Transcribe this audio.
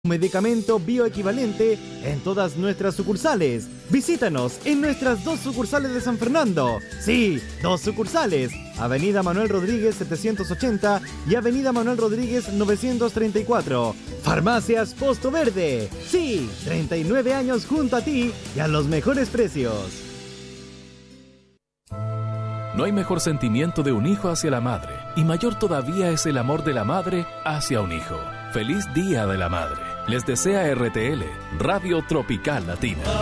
Medicamento bioequivalente en todas nuestras sucursales. Visítanos en nuestras 2 sucursales de San Fernando. Sí, 2 sucursales. Avenida Manuel Rodríguez 780 y Avenida Manuel Rodríguez 934. Farmacias Posto Verde. Sí, 39 años junto a ti y a los mejores precios. No hay mejor sentimiento de un hijo hacia la madre, y mayor todavía es el amor de la madre hacia un hijo. ¡Feliz Día de la Madre! Les desea RTL, Radio Tropical Latina.